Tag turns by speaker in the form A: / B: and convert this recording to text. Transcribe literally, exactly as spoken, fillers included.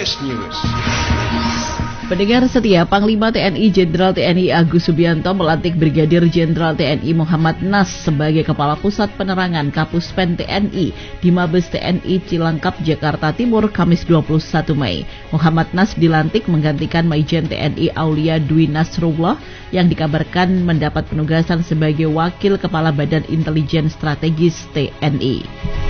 A: Flash News.
B: Pendengar setia, Panglima T N I Jenderal T N I Agus Subianto melantik Brigadir Jenderal T N I Muhammad Nas sebagai Kepala Pusat Penerangan Kapuspen T N I di Mabes T N I Cilangkap, Jakarta Timur, Kamis dua puluh satu Mei. Muhammad Nas dilantik menggantikan Maijen T N I Aulia Dwi Nasrullah yang dikabarkan mendapat penugasan sebagai Wakil Kepala Badan Intelijen Strategis T N I.